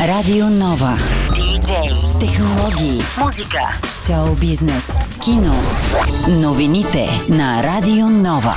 Радио Нова. Диджей, технологии, музика, шоу бизнес, кино. Новините на Радио Нова.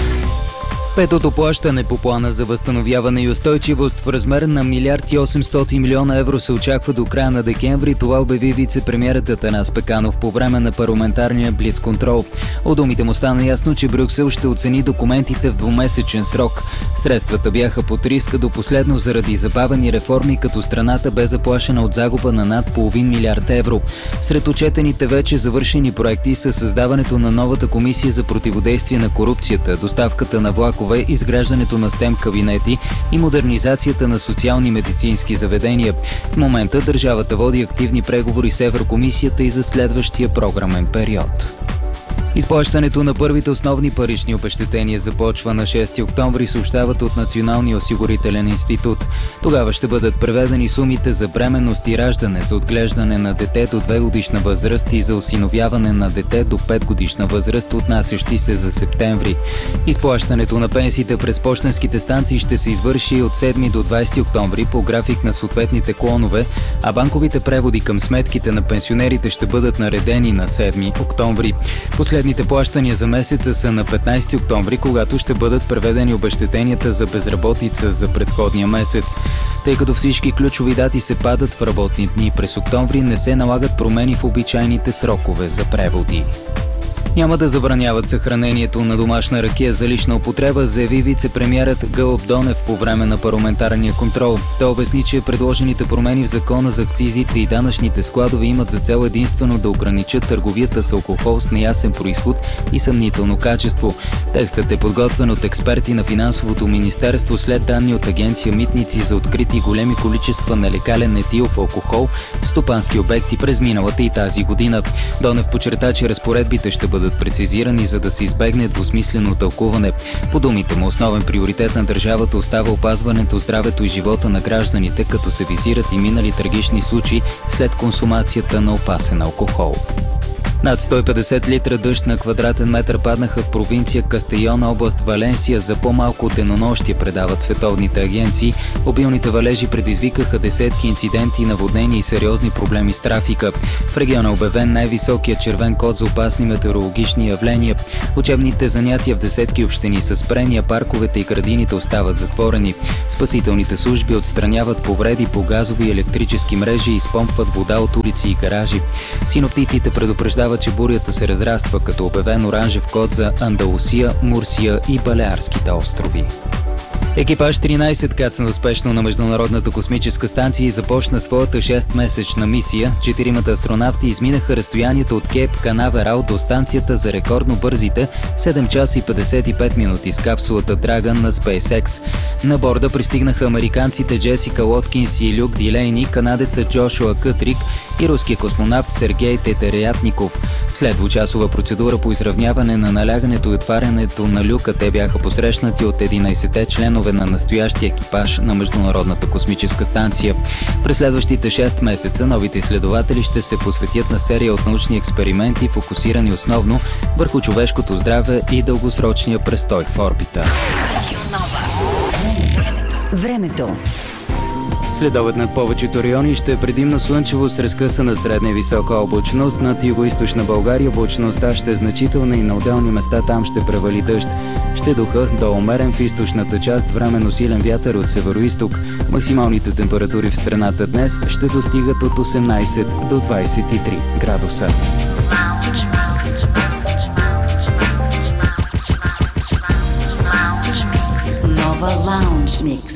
Петото плащане по плана за възстановяване и устойчивост в размер на 1 800 милиона евро се очаква до края на декември. Това обяви вице-премиерът Атанас Пеканов по време на парламентарния блицконтрол. От думите му стана ясно, че Брюксел ще оцени документите в двумесечен срок. Средствата бяха под риска до последно заради забавени реформи, като страната бе заплашена от загуба на над половин милиард евро. Сред отчетените вече завършени проекти са създаването на новата комисия за противодействие на корупцията, доставката на влакове, изграждането на STEM кабинети и модернизацията на социални медицински заведения. В момента държавата води активни преговори с Еврокомисията и за следващия програмен период. Изплащането на първите основни парични обезщетения започва на 6 октомври, съобщават от Националния осигурителен институт. Тогава ще бъдат преведени сумите за бременност и раждане, за отглеждане на дете до 2 годишна възраст и за осиновяване на дете до 5 годишна възраст, отнасящи се за септември. Изплащането на пенсиите през пощенските станции ще се извърши от 7 до 20 октомври по график на съответните клонове, а банковите преводи към сметките на пенсионерите ще бъдат наредени на 7 октомври. Последните плащания за месеца са на 15 октомври, когато ще бъдат преведени обезщетенията за безработица за предходния месец. Тъй като всички ключови дати се падат в работни дни през октомври, не се налагат промени в обичайните срокове за преводи. Няма да забраняват съхранението на домашна ракия за лична употреба, заяви вице-премиерът Гълъб Донев по време на парламентарния контрол. Той обясни, че предложените промени в закона за акцизите и данъчните складове имат за цел единствено да ограничат търговията с алкохол с неясен произход и съмнително качество. Текстът е подготвен от експерти на Финансовото министерство след данни от агенция Митници за открити големи количества нелегален етилов алкохол в стопански обекти през миналата и тази година. Донев подчерта, че разпоредбите ще бъдат прецизирани, за да се избегне двусмислено тълкуване. По думите му, основен приоритет на държавата остава опазването здравето и живота на гражданите, като се визират и минали трагични случаи след консумацията на опасен алкохол. Над 150 литра дъжд на квадратен метър паднаха в провинция Кастейона, област Валенсия за по-малко от денонощие, предават световните агенции. Обилните валежи предизвикаха десетки инциденти, наводнения и сериозни проблеми с трафика. В региона е обявен най-високия червен код за опасни метеорологични явления. Учебните занятия в десетки общини са спрени, а парковете и градините остават затворени. Спасителните служби отстраняват повреди по газови и електрически мрежи и изпомпват вода от улици и гаражи. Синоптиците предупреждават, че бурята се разраства, като обявен оранжев код за Андалусия, Мурсия и Балеарските острови. Екипаж 13 кацна успешно на Международната космическа станция и започна своята 6-месечна мисия. 4 астронавти изминаха разстоянието от Кейп Канаверал до станцията за рекордно бързите 7 часа и 55 минути с капсулата Dragon на SpaceX. На борда пристигнаха американците Джесика Лоткинс и Люк Дилейни, канадеца Джошуа Кътрик и руския космонавт Сергей Тетерятников. След двучасова процедура по изравняване на налягането и отварянето на люка, те бяха посрещнати от 11-те членове на настоящия екипаж на Международната космическа станция. През следващите 6 месеца новите изследователи ще се посветят на серия от научни експерименти, фокусирани основно върху човешкото здраве и дългосрочния престой в орбита. Времето. Следобед над повечето райони ще е предимно слънчево с разкъсана средна и висока облачност. Над югоизточна България облачността ще е значителна и на отделни места там ще превали дъжд. Ще духа до умерен в източната част, временно силен вятър от североизток. Максималните температури в страната днес ще достигат от 18 до 23 градуса. Нова Лаунж Микс.